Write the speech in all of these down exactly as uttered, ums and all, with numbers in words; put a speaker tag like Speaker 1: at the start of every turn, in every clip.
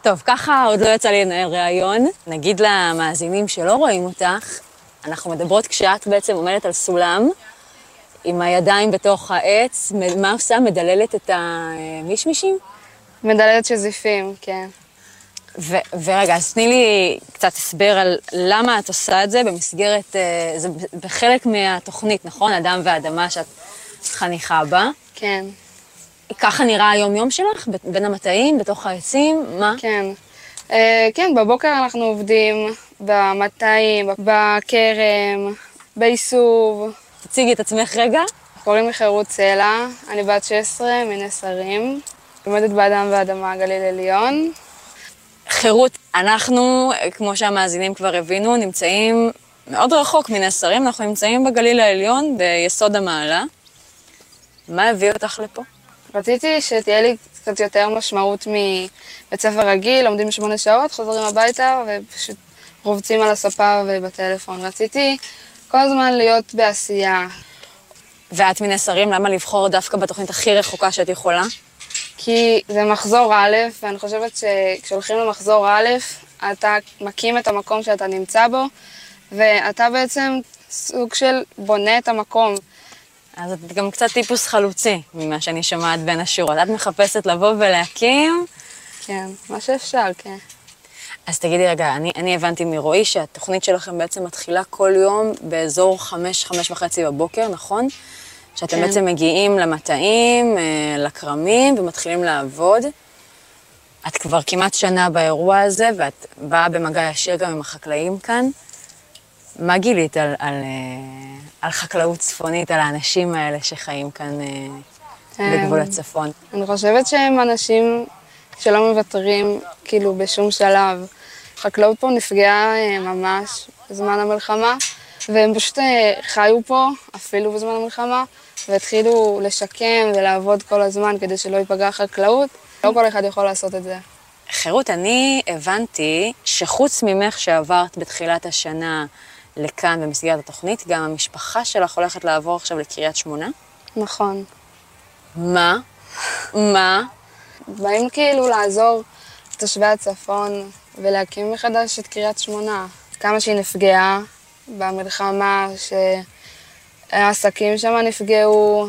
Speaker 1: טוב, ככה עוד לא יצא לי לנהל ראיון. נגיד למאזינים שלא רואים אותך, אנחנו מדברות כשאת בעצם עומדת על סולם, עם הידיים בתוך העץ, מה עושה? מדללת את המישמישים?
Speaker 2: מדללת שזיפים, כן.
Speaker 1: ו- ורגע, אז תני לי קצת הסבר על למה את עושה את זה במסגרת, זה בחלק מהתוכנית, נכון? אדם ואדמה שאת חניכה בה.
Speaker 2: כן.
Speaker 1: ככה נראה היום-יום שלך? בין המטעים, בתוך העצים? מה?
Speaker 2: כן. אה, כן, בבוקר אנחנו עובדים במטעים, בכרם, בעיסוב.
Speaker 1: תציגי את עצמך רגע.
Speaker 2: קוראים לי חירות סלע, אני בת שש עשרה מנס הרים, לומדת באדם ואדמה גליל עליון.
Speaker 1: חירות, אנחנו, כמו שהמאזינים כבר הבינו, נמצאים מאוד רחוק מנס הרים, אנחנו נמצאים בגליל העליון, ביסוד המעלה. מה הביא אותך לפה?
Speaker 2: רציתי שתהיה לי קצת יותר משמעות מבית ספר רגיל, לומדים שמונה שעות, חוזרים הביתה ופשוט רובצים על הספה ובטלפון. רציתי כל הזמן להיות בעשייה.
Speaker 1: ואת מנס הרים, למה לבחור דווקא בתוכנית הכי רחוקה שאת יכולה?
Speaker 2: כי זה מחזור א', ואני חושבת שכשהולכים למחזור א', אתה מקים את המקום שאתה נמצא בו, ואתה בעצם סוג של בונה את המקום.
Speaker 1: אז את גם קצת טיפוס חלוצי, ממה שאני שומעת בין השורות. את מחפשת לבוא ולהקים?
Speaker 2: כן, מה שאפשר, כן.
Speaker 1: אז תגידי רגע, אני, אני הבנתי מרועי שהתוכנית שלכם בעצם מתחילה כל יום באזור חמש, חמש וחצי בבוקר, נכון? שאתם
Speaker 2: כן.
Speaker 1: בעצם מגיעים למטעים, לקרמים ומתחילים לעבוד. את כבר כמעט שנה באירוע הזה, ואת באה במגע ישיר גם עם החקלאים כאן. מה גילית על, על, על חקלאות צפונית, על האנשים האלה שחיים כאן בגבול הצפון?
Speaker 2: אני חושבת שהם אנשים שלא מוותרים כאילו בשום שלב. החקלאות פה נפגעה ממש בזמן המלחמה, והם פשוט חיו פה אפילו בזמן המלחמה, והתחילו לשקם ולעבוד כל הזמן כדי שלא ייפגע החקלאות. לא כל אחד יכול לעשות את זה.
Speaker 1: חירות, אני הבנתי שחוץ ממך שעברת בתחילת השנה לכאן במסגרת התוכנית, גם המשפחה שלך הולכת לעבור עכשיו לקריית שמונה?
Speaker 2: נכון.
Speaker 1: מה? מה?
Speaker 2: באים כאילו לעזור לתושבי הצפון ולהקים מחדש את קריית שמונה. כמה שהיא נפגעה במלחמה, שהעסקים שם נפגעו.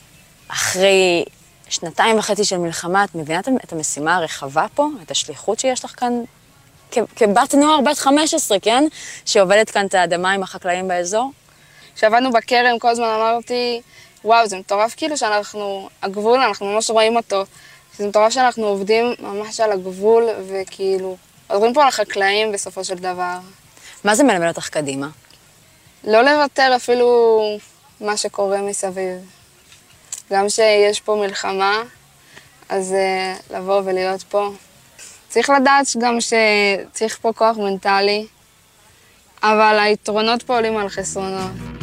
Speaker 1: אחרי שנתיים וחצי של מלחמה, את מבינה את המשימה הרחבה פה? את השליחות שיש לך כאן כבת נוער, בת חמש עשרה, כן? שעובדת כאן את האדמה עם החקלאים באזור?
Speaker 2: כשעבדנו בכרם, כל הזמן אמרתי, וואו, זה מטורף כאילו שאנחנו, הגבול, אנחנו ממש רואים אותו. זה מטורף שאנחנו עובדים ממש על הגבול, וכאילו, עוזרים פה לחקלאים בסופו של דבר.
Speaker 1: מה זה מלמד אותך קדימה?
Speaker 2: לא לוותר אפילו מה שקורה מסביב. גם שיש פה מלחמה, אז uh, לבוא ולהיות פה. צריך לדעת גם שצריך פה כוח מנטלי, אבל היתרונות פה עולים על חסרונות.